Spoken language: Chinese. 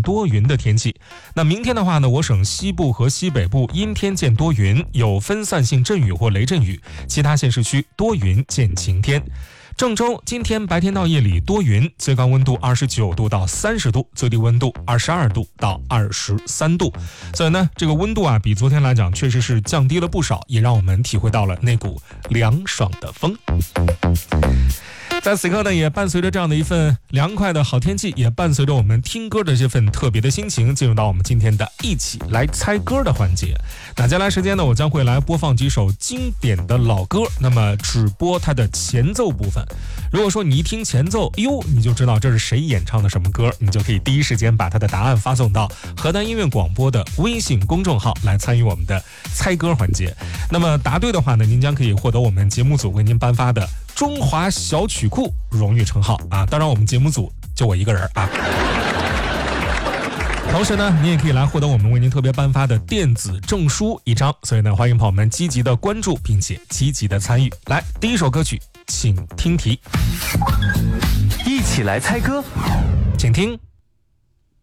多云的天气。那明天的话呢，我省西部和西北部阴天见多云，有分散性阵雨或雷阵雨，其他县市区多云见晴天。郑州今天白天到夜里多云，最高温度29度到30度，最低温度22度到23度。所以呢，这个温度啊，比昨天来讲确实是降低了不少，也让我们体会到了那股凉爽的风。在此刻呢，也伴随着这样的一份凉快的好天气，也伴随着我们听歌的这份特别的心情，进入到我们今天的一起来猜歌的环节。那接下来时间呢，我将会来播放几首经典的老歌，那么只播它的前奏部分。如果说你一听前奏，哟，你就知道这是谁演唱的什么歌，你就可以第一时间把它的答案发送到河南音乐广播的微信公众号来参与我们的猜歌环节。那么答对的话呢，您将可以获得我们节目组为您颁发的中华小曲库荣誉称号啊！当然，我们节目组就我一个人啊。同时呢，你也可以来获得我们为您特别颁发的电子证书一张。所以呢，欢迎朋友们积极的关注，并且积极的参与。来，第一首歌曲，请听题。 一起来猜歌， 请听。